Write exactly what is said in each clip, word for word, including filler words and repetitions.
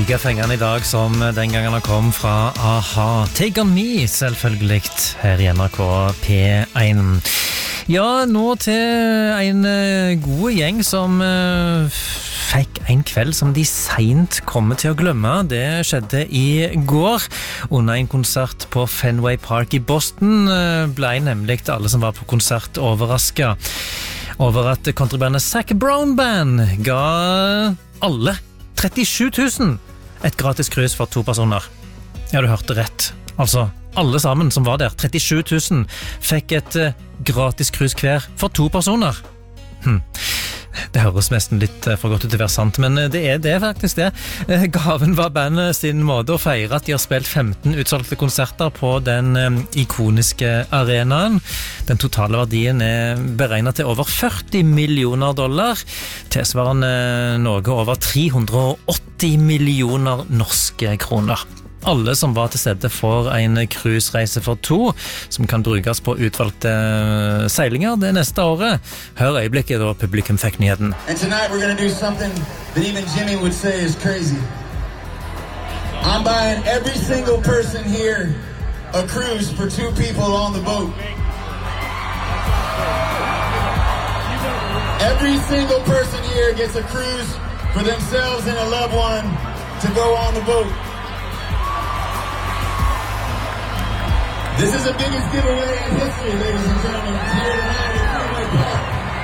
like fengende I dag som den gangen han kom fra A-ha. Take On Me, selvfølgelig, her I N R K P én. Ja, nå til en god gjeng som uh, fikk en kveld som de sent kommer til å glemme. Det skjedde I går. Under en konsert på Fenway Park I Boston uh, ble nemlig alle som var på konsert overrasket over at countrybandet Zac Brown Band ga alle trettisju tusen et gratis krus for to personer. Ja, du hørte rett. Altså, alle sammen som var der, trettisju tusen, fikk et uh, gratis krus hver for to personer. Hm. Det høres nesten litt for godt ut til å være sant, men det er det faktisk det. Gaven var bandet sin måte å feire at de har spilt femten utsolgte konserter på den ikoniske arenaen. Den totale verdien er beregnet til over førti millioner dollar, tilsvarende noe over tre hundre og åtti millioner norske kroner. Alle som var til stede får en cruisereise for to, som kan brukes på utvalgte seilinger det neste året. Hør øyeblikket da publikum fikk nyheten. And tonight we're going to do something that even Jimmy would say is crazy. I'm buying every single person here a cruise for two people on the boat. Every single person here gets a cruise for themselves and a loved one to go on the boat. This is the biggest giveaway in history, ladies and gentlemen. Here tonight at Fenway Park.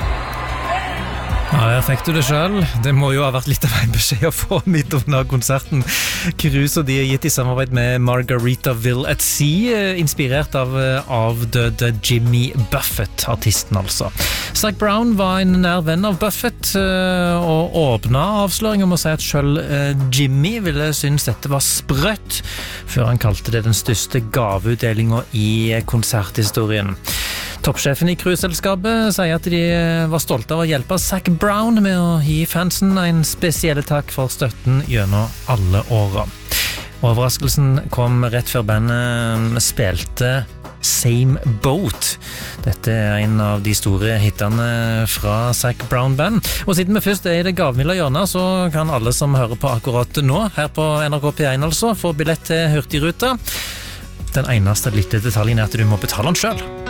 Ja, her fikk du det selv. Det må jo ha vært litt av en beskjed å få midt under konserten. Cruise og de er gitt I samarbeid med Margaritaville at Sea, inspirert av avdøde Jimmy Buffett, artisten altså. Zac Brown var en nær venn av Buffett og åpnet avsløringen om å si at selv Jimmy ville synes dette var sprøtt, før han kalte det den største gaveutdelingen I konserthistorien. Toppsjefen I cruiseselskapet sier at de var stolte av å hjelpe Zac Brown med å gi fansen en spesiell takk for støtten gjennom alle årene. Overraskelsen kom rett før bandet spilte Same Boat. Dette er en av de store hittene fra Zac Brown Band. Og siden vi først er I det gavmilde hjørnet, så kan alle som hører på akkurat nå, her på N R K P én altså, få billett til Hurtigruta. Den eneste lille detaljen er at du må betale den selv.